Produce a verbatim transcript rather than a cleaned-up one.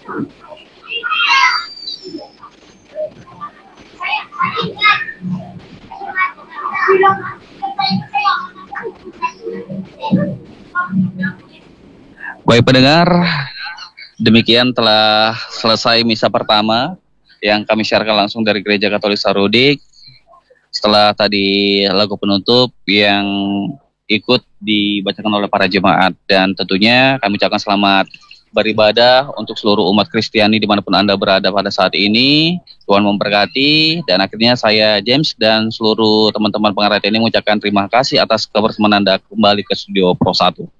Baik pendengar, demikian telah selesai misa pertama yang kami siarkan langsung dari Gereja Katolik Sarodik. Setelah tadi lagu penutup yang ikut dibacakan oleh para jemaat, dan tentunya kami ucapkan selamat beribadah untuk seluruh umat Kristiani dimanapun Anda berada pada saat ini. Tuhan memberkati, dan akhirnya saya James dan seluruh teman-teman pengarah ini mengucapkan terima kasih atas kebersamaan Anda kembali ke studio Pro satu.